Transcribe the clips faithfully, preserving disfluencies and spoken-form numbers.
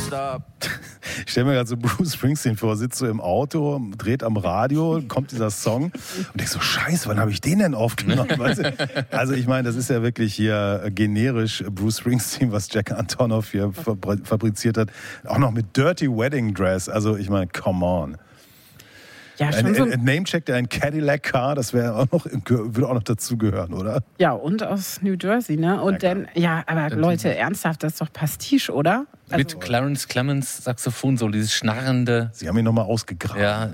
stop. Ich stelle mir gerade so Bruce Springsteen vor, sitzt so im Auto, dreht am Radio, kommt dieser Song und denk so, scheiße, wann habe ich den denn aufgenommen? Weißt du? Also ich meine, das ist ja wirklich hier generisch Bruce Springsteen, was Jack Antonoff hier fabriziert hat. Auch noch mit Dirty Wedding Dress. Also ich meine, come on. Ja, schon ein, so ein, ein Namecheck, der ein Cadillac Car, das wäre auch noch, würde auch noch dazugehören, oder? Ja, und aus New Jersey, ne? Und ja, dann, ja, aber dann Leute, ernsthaft, das ist doch Pastiche, oder? Also mit Clarence Clemens Saxophon, so dieses schnarrende. Sie haben ihn nochmal ausgegraben. Ja.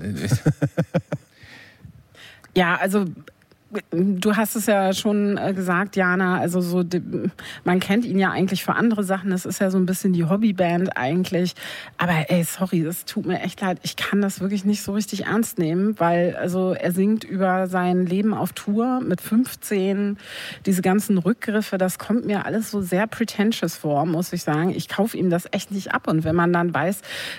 Ja, also du hast es ja schon gesagt, Jana, also so, man kennt ihn ja eigentlich für andere Sachen, das ist ja so ein bisschen die Hobbyband eigentlich, aber ey, sorry, das tut mir echt leid, ich kann das wirklich nicht so richtig ernst nehmen, weil also er singt über sein Leben auf Tour mit fünfzehn, diese ganzen Rückgriffe, das kommt mir alles so sehr pretentious vor, muss ich sagen, ich kaufe ihm das echt nicht ab und wenn man dann weiß,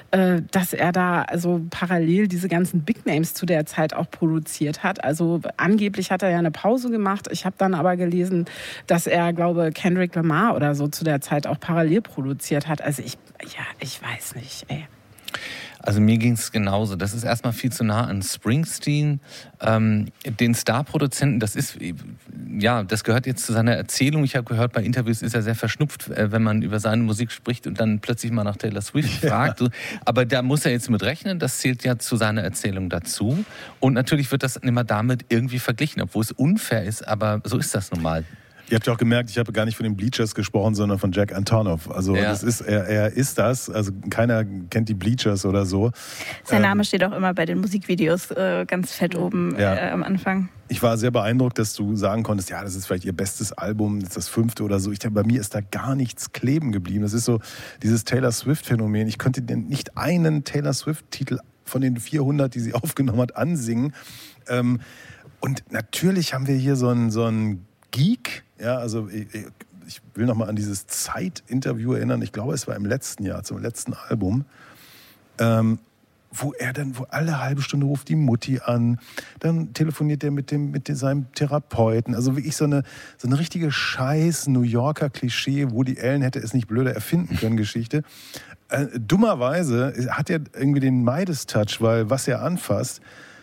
dass er da also parallel diese ganzen Big Names zu der Zeit auch produziert hat, also angeblich hat er ja eine Pause gemacht. Ich habe dann aber gelesen, dass er, glaube Kendrick Lamar oder so zu der Zeit auch parallel produziert hat. Also ich, ja, ich weiß nicht, ey. Also mir ging es genauso. Das ist erstmal viel zu nah an Springsteen. Ähm, den Star-Produzenten, das ist, ja, das gehört jetzt zu seiner Erzählung. Ich habe gehört, bei Interviews ist er sehr verschnupft, wenn man über seine Musik spricht und dann plötzlich mal nach Taylor Swift fragt. Ja. Aber da muss er jetzt mit rechnen, das zählt ja zu seiner Erzählung dazu. Und natürlich wird das immer damit irgendwie verglichen, obwohl es unfair ist, aber so ist das nun mal. Ihr habt ja auch gemerkt, ich habe gar nicht von den Bleachers gesprochen, sondern von Jack Antonoff. Also ja. das ist, er, er ist das. Also keiner kennt die Bleachers oder so. Sein Name ähm, steht auch immer bei den Musikvideos äh, ganz fett oben ja. äh, am Anfang. Ich war sehr beeindruckt, dass du sagen konntest, ja, das ist vielleicht ihr bestes Album, das ist das fünfte oder so. Ich denke, bei mir ist da gar nichts kleben geblieben. Das ist so dieses Taylor Swift-Phänomen. Ich könnte dir nicht einen Taylor Swift-Titel von den vierhundert, die sie aufgenommen hat, ansingen. Ähm, und natürlich haben wir hier so einen so einen Geek. Ja, also ich, ich will noch mal an dieses Zeit-Interview erinnern. Ich glaube, es war im letzten Jahr, zum letzten Album, ähm, wo er dann, wo alle halbe Stunde ruft die Mutti an, dann telefoniert er mit dem, mit dem, seinem Therapeuten. Also wirklich so eine, so eine richtige scheiß New Yorker Klischee, Woody Allen hätte es nicht blöder erfinden können, Geschichte. Äh, dummerweise hat er irgendwie den Midas-Touch, weil was er anfasst,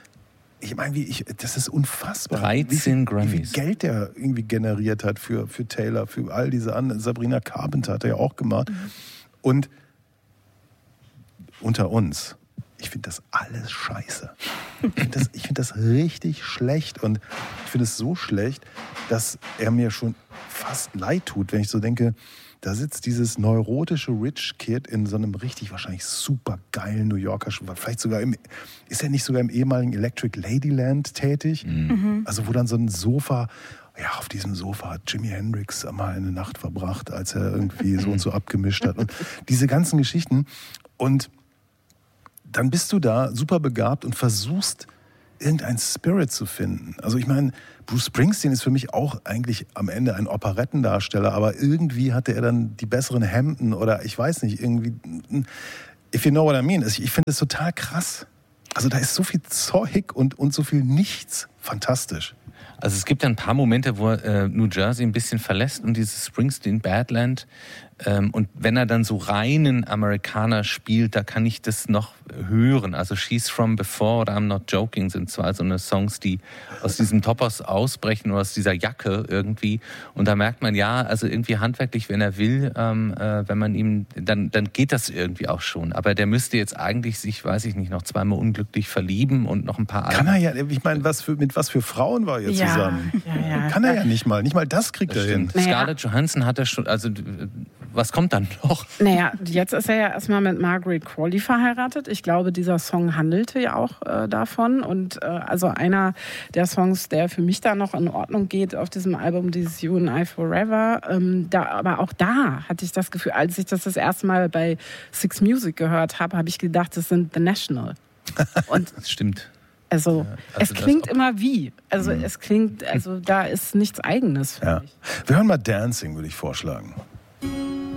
ich meine, wie ich, das ist unfassbar. dreizehn Grammys. Wie viel Geld der irgendwie generiert hat für, für Taylor, für all diese anderen. Sabrina Carpenter hat er ja auch gemacht. Mhm. Und unter uns, ich finde das alles scheiße. Ich finde das, ich find das richtig schlecht. Und ich finde es so schlecht, dass er mir schon fast leid tut, wenn ich so denke, da sitzt dieses neurotische Rich Kid in so einem richtig wahrscheinlich super geilen New Yorker, vielleicht sogar im, ist er nicht sogar im ehemaligen Electric Ladyland tätig? Mhm. Also wo dann so ein Sofa, ja, auf diesem Sofa hat Jimi Hendrix mal eine Nacht verbracht, als er irgendwie so und so abgemischt hat. Und diese ganzen Geschichten. Und dann bist du da super begabt und versuchst, irgendein Spirit zu finden. Also ich meine, Bruce Springsteen ist für mich auch eigentlich am Ende ein Operettendarsteller, aber irgendwie hatte er dann die besseren Hemden oder ich weiß nicht, irgendwie, if you know what I mean. Ich finde das total krass. Also da ist so viel Zeug und, und so viel Nichts. Fantastisch. Also es gibt ja ein paar Momente, wo er äh, New Jersey ein bisschen verlässt und dieses Springsteen Badland. Ähm, und wenn er dann so reinen Amerikaner spielt, da kann ich das noch hören. Also She's From Before oder I'm Not Joking sind zwar so eine Songs, die aus diesem Topos ausbrechen oder aus dieser Jacke irgendwie. Und da merkt man, ja, also irgendwie handwerklich, wenn er will, ähm, äh, wenn man ihm, dann, dann geht das irgendwie auch schon. Aber der müsste jetzt eigentlich sich, weiß ich nicht, noch zweimal unglücklich verlieben und noch ein paar Kann er ja, ich meine, was für, mit was für Frauen war er ja, zusammen? Ja, ja. Kann er ja nicht mal. Nicht mal das kriegt das er hin. Naja. Scarlett Johansson hat er schon, also was kommt dann noch? Naja, jetzt ist er ja erstmal mit Margaret Qualley verheiratet. Ich glaube, dieser Song handelte ja auch äh, davon. Und äh, also einer der Songs, der für mich da noch in Ordnung geht auf diesem Album, dieses You and I Forever. Ähm, da, aber auch da hatte ich das Gefühl, als ich das das erste Mal bei Six Music gehört habe, habe ich gedacht, das sind The National. Und das stimmt. Also, ja, also es klingt immer wie. Also mhm. es klingt, also da ist nichts Eigenes für ja. mich. Wir hören mal Dancing, würde ich vorschlagen.